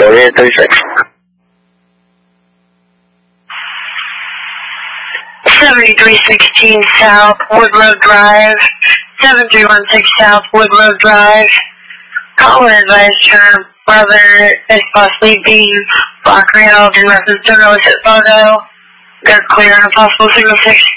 4836. 7316 South Woodrow Drive, 7316 South Woodrow Drive. Caller advised her brother is possibly being block railed in reference to an illicit photo. They're clear on a possible signal 6.